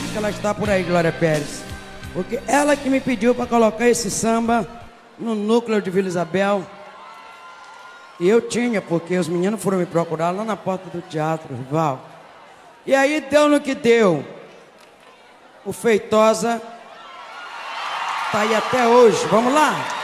que ela está por aí, Glória Pérez. Porque ela que me pediu para colocar esse samba no núcleo de Vila Isabel. E eu tinha, porque os meninos foram me procurar lá na porta do Teatro Rival. E aí deu no que deu. O Feitosa tá aí até hoje. Vamos lá?